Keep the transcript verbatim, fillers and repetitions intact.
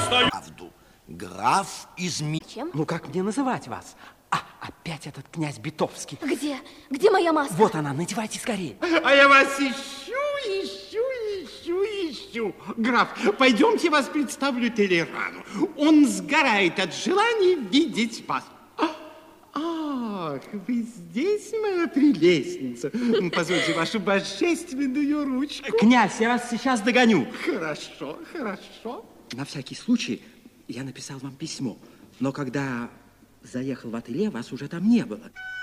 стою. Правду. Граф из... Чем? Ну, как мне называть вас? А, опять этот князь Битовский. Где? Где моя маска? Вот она, надевайте скорее. А я вас ищу, ищу, ищу, ищу. Граф, пойдемте вас представлю Толерану. Он сгорает от желания видеть вас. Ах, вы здесь, моя прелестница. Позвольте вашу божественную ручку. Князь, я вас сейчас догоню. Хорошо, хорошо. На всякий случай я написал вам письмо, но когда заехал в ателье, вас уже там не было.